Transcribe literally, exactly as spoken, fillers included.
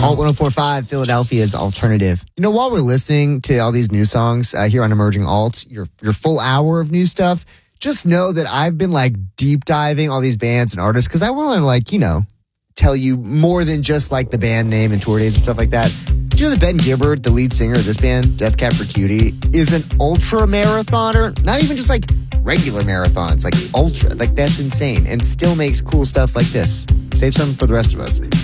Alt one oh four point five, Philadelphia's alternative. You know, while we're listening to all these new songs uh, here on Emerging Alt, your your full hour of new stuff, just know that I've been like deep diving all these bands and artists because I want to like, you know, tell you more than just like the band name and tour dates and stuff like that. Do you know that Ben Gibbard, the lead singer of this band, Death Cab for Cutie, is an ultra marathoner? Not even just like regular marathons, like ultra. Like that's insane and still makes cool stuff like this. Save some for the rest of us.